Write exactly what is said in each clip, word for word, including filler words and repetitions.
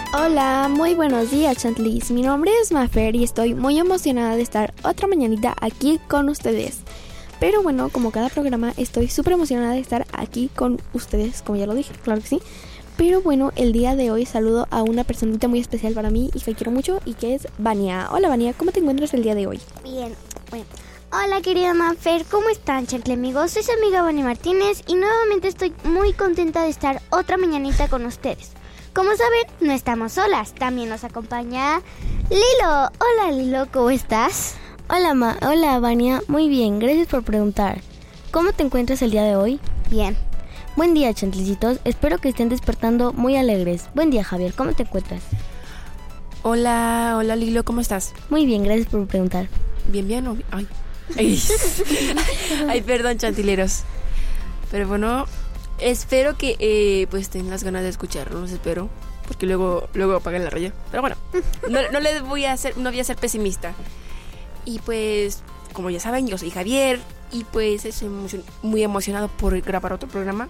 Hola, muy buenos días, Chantlis. Mi nombre es Mafer y estoy muy emocionada de estar otra mañanita aquí con ustedes. Pero bueno, como cada programa, estoy súper emocionada de estar aquí con ustedes, como ya lo dije, claro que sí. Pero bueno, el día de hoy saludo a una personita muy especial para mí y que quiero mucho y que es Vania. Hola Vania, ¿cómo te encuentras el día de hoy? Bien, bueno. Hola querida Mafer, ¿cómo están, Chantle amigos? Soy su amiga Vania Martínez y nuevamente estoy muy contenta de estar otra mañanita con ustedes. Como saben, no estamos solas, también nos acompaña Lilo. Hola Lilo, ¿cómo estás? Hola Ma, hola Vania, muy bien, gracias por preguntar. ¿Cómo te encuentras el día de hoy? Bien. Buen día, chantlicitos, espero que estén despertando muy alegres. Buen día, Javier, ¿cómo te encuentras? Hola, hola Lilo, ¿cómo estás? Muy bien, gracias por preguntar. Bien, bien, o... ay. Ay. Ay, perdón, chantileros. Pero bueno, espero que eh, pues tengan las ganas de escucharnos, espero, porque luego luego apagan la raya. Pero bueno, no, no les voy a hacer, no voy a ser pesimista. Y pues, como ya saben, yo soy Javier y pues estoy emocion- muy emocionado por grabar otro programa.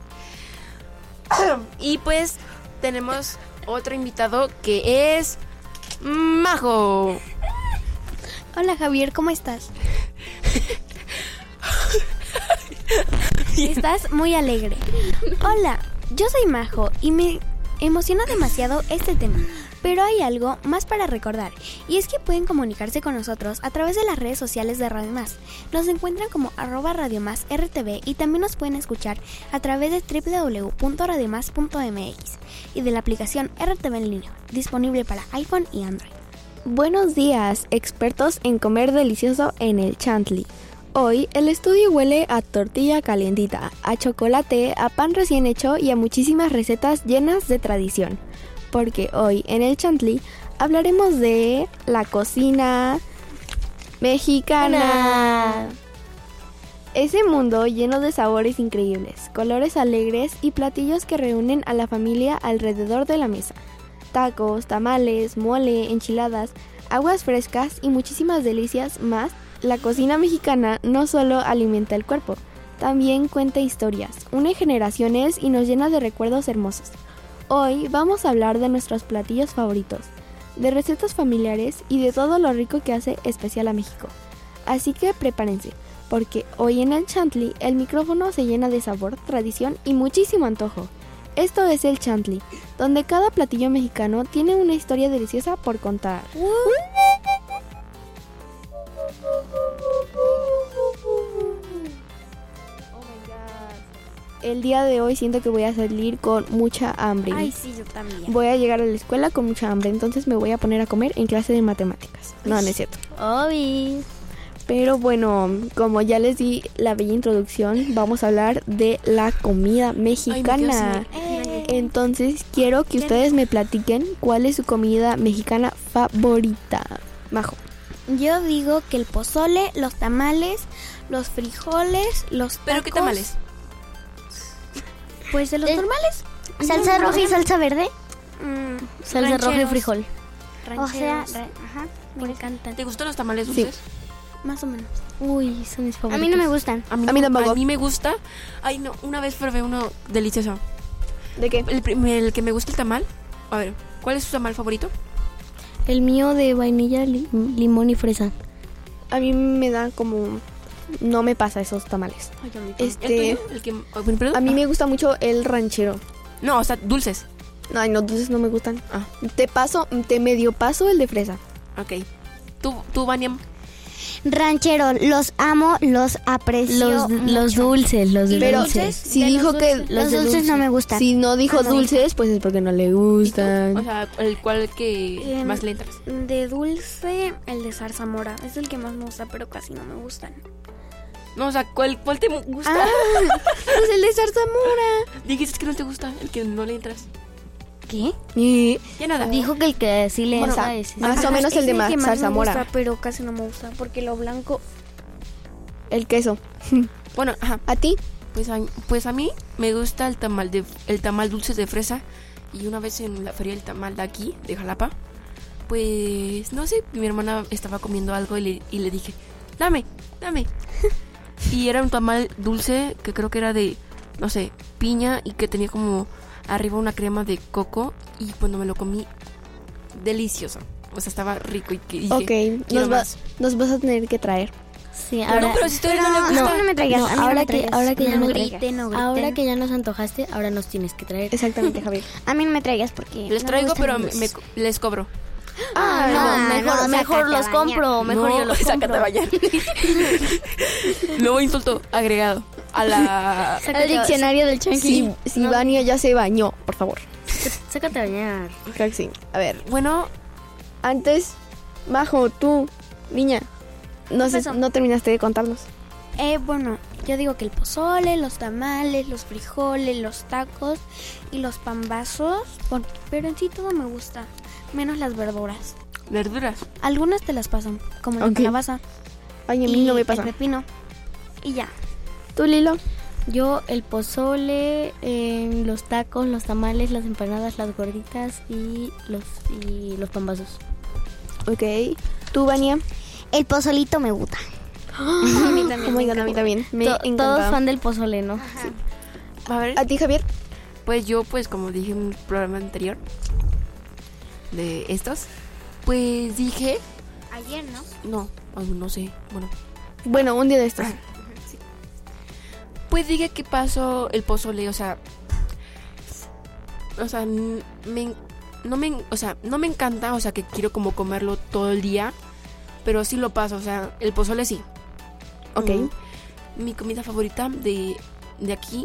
Y pues tenemos otro invitado que es Majo. Hola Javier, ¿cómo estás? Estás muy alegre. Hola, yo soy Majo y me emociona demasiado este tema. Pero hay algo más para recordar, y es que pueden comunicarse con nosotros a través de las redes sociales de Radio Más. Nos encuentran como arroba Radio Más R T V y también nos pueden escuchar a través de doble u doble u doble u punto radio más punto m x y de la aplicación R T V en línea, disponible para iPhone y Android. Buenos días, expertos en comer delicioso en el Chantli. Hoy el estudio huele a tortilla calientita, a chocolate, a pan recién hecho y a muchísimas recetas llenas de tradición. Porque hoy en el Chantli hablaremos de la cocina mexicana. Ese mundo lleno de sabores increíbles, colores alegres y platillos que reúnen a la familia alrededor de la mesa. Tacos, tamales, mole, enchiladas, aguas frescas y muchísimas delicias más. La cocina mexicana no solo alimenta el cuerpo, también cuenta historias, une generaciones y nos llena de recuerdos hermosos. Hoy vamos a hablar de nuestros platillos favoritos, de recetas familiares y de todo lo rico que hace especial a México. Así que prepárense, porque hoy en el Chantli el micrófono se llena de sabor, tradición y muchísimo antojo. Esto es el Chantli, donde cada platillo mexicano tiene una historia deliciosa por contar. El día de hoy siento que voy a salir con mucha hambre. Ay, sí, yo también. Voy a llegar a la escuela con mucha hambre, entonces me voy a poner a comer en clase de matemáticas. No, no es cierto. Obi. Pero bueno, como ya les di la bella introducción, vamos a hablar de la comida mexicana. Eh. Entonces quiero que ustedes me platiquen cuál es su comida mexicana favorita. Majo. Yo digo que el pozole, los tamales, los frijoles, los tacos. ¿Pero qué tamales? Pues de los Eh, normales. ¿Salsa roja y salsa verde? Mm, Salsa roja y rancheros. frijol. O sea, Rancheros. re- ajá, me encantan. ¿Te gustan los tamales Sí. dulces? Más o menos. Uy, son mis A favoritos. mí no me gustan. A mí, A mí no- tampoco. A mí me gusta. Ay, no, una vez probé uno delicioso. ¿De qué? El, prim- el que me gusta el tamal. A ver, ¿cuál es su tamal favorito? El mío de vainilla, li- limón y fresa. A mí me da como... No me pasa esos tamales. Ay, a mí Este- ¿El tuyo? ¿El que... oh, perdón? A mí Ah. me gusta mucho el ranchero. No, o sea, dulces. Ay, no, dulces no me gustan. Ah, Te paso, te medio paso el de fresa. ok. ¿Tú, tú Vania? Ranchero, los amo, los aprecio Los, mucho. los dulces, los ¿Y Pero dulces. si De los dijo que... dulces- los dulces no me gustan. Si no dijo Ah, no dulces, pues es porque no le ¿Y tú? gustan. O sea, el cual que Em, más le entras. De dulce, el de zarzamora. Es el que más me gusta, pero casi no me gustan. No, o sea, ¿cuál, cuál te gusta? Ah, pues el de zarzamora. Dijiste que no te gusta, el que no le entras. ¿Qué? Y Ya nada. Dijo que el que sí le Bueno, entra o sea, es ese. más o menos el de ma- que más me zarzamora. gusta, pero casi no me gusta, porque lo blanco... el queso. Bueno, ajá. ¿A ti? Pues a, pues a mí me gusta el tamal de el tamal dulce de fresa. Y una vez en la feria del tamal de aquí, de Jalapa, pues no sé, mi hermana estaba comiendo algo y le, y le dije, dame, dame. Y era un tamal dulce que creo que era de, no sé, piña y que tenía como arriba una crema de coco y cuando me lo comí, delicioso. O sea, estaba rico y que dije, Ok, quiero nos, va- más. nos vas a tener que traer. Sí, Pero ahora, no, pero si ustedes no les a mí gusta. no me traigas, no, a mí no ahora me que, traigas. ahora que ya no nos griten, no griten. ahora que ya nos antojaste, ahora nos tienes que traer. Exactamente, Javier. A mí no me traigas porque... Les no traigo, gustan pero los- me, les cobro. Ah, no, no, mejor, no, mejor sácate los a bañar. compro, mejor no, yo los sácate compro. a bañar. Nuevo insulto agregado a la... Al diccionario del chanqui. Si, si Vania ya se bañó, por favor. Sácate a bañar. Creo que sí. A ver, Bueno, antes, Majo, tú, niña, no, ¿Qué sé, pasó? no terminaste de contarnos. Eh, bueno, yo digo que el pozole, los tamales, los frijoles, los tacos y los pambazos, bueno, pero en sí todo me gusta, menos las verduras. verduras. Algunas te las pasan, como la Ok. calabaza Ay, a y mí no me pasa. el pepino. Y ya. ¿Tú, Lilo? Yo el pozole, eh, los tacos, los tamales, las empanadas, las gorditas y los y los pambazos. Ok. ¿Tú, Vania? El pozolito me gusta. A mí también. Oh my God, a mí también. Me To- encanta. todos fan del pozole, ¿no? A ver, ¿A ti, Javier? pues yo, pues como dije en un programa anterior de estos, pues dije, Ayer, ¿no? no, aún no sé, bueno, Bueno, un día de estos. pues dije que paso el pozole, o sea, o sea, n- me, en- no me, en- o sea, no me encanta, o sea, que quiero como comerlo todo el día, pero sí lo paso, o sea, el pozole sí. Ok. Mm, mi comida favorita de, de aquí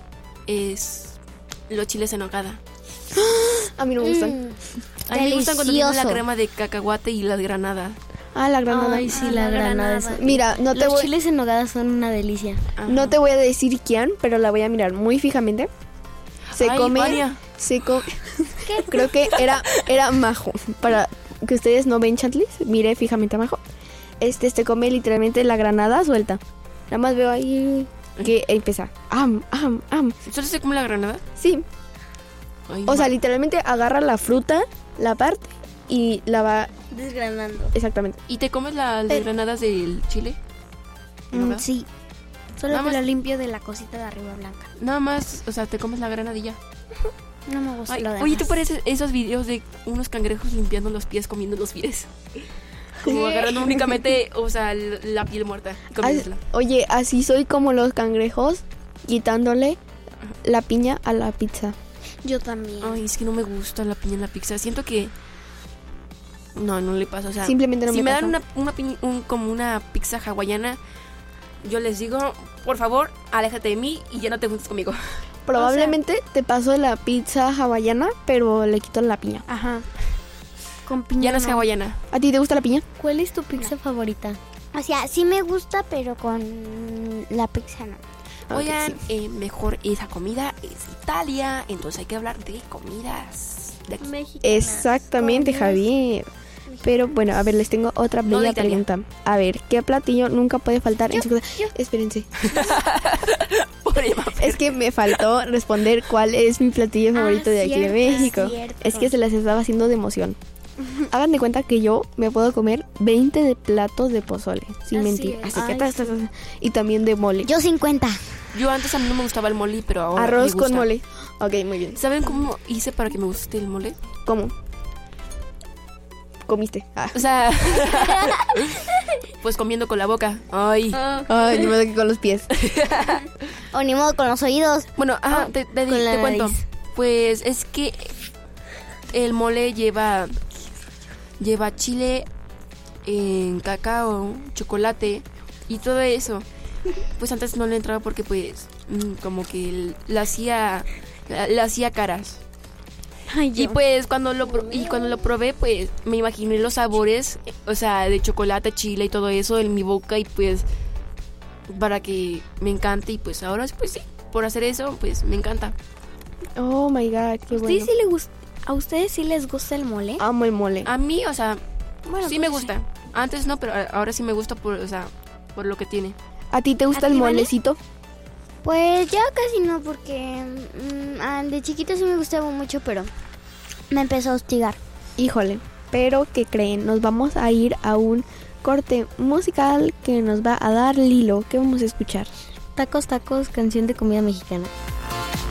es los chiles en nogada. A mí no me gustan. A mí me gustan cuando tienen la Delicioso. crema de cacahuate y la granada. Ah, la granada. Ay, sí, Ah, la la granada. granada. es- Mira, no te, Los voy, chiles en nogada son una delicia. Ajá. no te voy a decir quién, pero la voy a mirar muy fijamente. Se Ay, come... Vania. Se come... Creo que era, era Majo. Para que ustedes no ven Chantlis, mire fijamente a Majo. Este, se come literalmente la granada suelta. Nada más veo ahí que empieza. Am, am, am. ¿Solo se come la granada? Sí. Ay, O sea, ma- literalmente agarra la fruta, la parte y la va... Desgranando. Exactamente. ¿Y te comes las de granadas del chile? ¿En Mm, nogada? sí. Solo Nada que más- lo limpio de la cosita de arriba blanca. Nada más, o sea, te comes la granadilla. No me gusta Ay, lo demás. oye, ¿tú pareces esos videos de unos cangrejos limpiando los pies, comiendo los pies? Como agarrando únicamente, o sea, l- la piel muerta y As- comiéndosela. oye, así soy como los cangrejos quitándole la piña a la pizza. Yo también. Ay, es que no me gusta la piña en la pizza. Siento que... No, no le pasa, o sea... Simplemente no si me me, pasa. dan una, una piña- un- como una pizza hawaiana, yo les digo, por favor, aléjate de mí y ya no te juntes conmigo. Probablemente te paso la pizza hawaiana, pero le quito la piña. Ajá. Con piña. Ya no es hawaiana. ¿A ti te gusta la piña? ¿Cuál es tu pizza favorita? O sea, sí me gusta, pero con la pizza no. Ok, Oigan, sí. eh, mejor esa comida es Italia, entonces hay que hablar de comidas de aquí. Exactamente, Javier. Pero bueno, a ver, les tengo otra No de bella Italia. pregunta. A ver, ¿qué platillo nunca puede faltar en su casa? Espérense. Pobre Mafer. Es que me faltó responder cuál es mi platillo Ah, favorito de aquí de cierto, México. cierto. Es que se las estaba haciendo de emoción. Hagan de cuenta que yo me puedo comer veinte de platos de pozole, sin Así mentir. es. Así que Ay, tas, tas, tas. Y también de mole. Yo cincuenta. Yo antes a mí no me gustaba el mole, pero ahora Arroz me con gusta. mole. Ok, muy bien. ¿Saben cómo hice para que me guste el mole? ¿Cómo? Comiste. Ah. O sea, pues comiendo con la boca. Ay. Ay, ni modo que con los pies. O ni modo con los oídos. Bueno, ajá, te, te- con la te cuento. nariz. Pues es que el mole lleva lleva chile, en cacao, chocolate y todo eso. Pues antes no le entraba porque pues mm, como que le hacía le hacía caras. Y pues cuando lo pro- y cuando lo probé, pues me imaginé los sabores, eh, o sea, de chocolate, chile y todo eso en mi boca y pues para que me encante y pues ahora pues sí, por hacer eso, pues me encanta. Oh my god, qué bueno. ¿Sí, sí le gust- ¿A ustedes sí les gusta el mole? Amo el mole. A mí, o sea, Bueno, sí pues me gusta. Antes no, pero a- ahora sí me gusta por, o sea, por lo que tiene. ¿A ti te gusta ¿A el ti, Vane? molecito? Pues ya casi no, porque mm, ah, de chiquita sí me gustaba mucho, pero me empezó a hostigar. Híjole, pero ¿qué creen? Nos vamos a ir a un corte musical que nos va a dar Lilo. ¿Qué vamos a escuchar? Tacos, tacos, canción de comida mexicana.